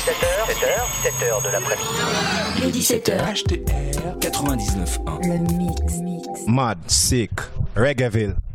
7h de l'après-midi. Les 17h. HTR 99.1. Le mix. Mad, Sick, Reggaeville.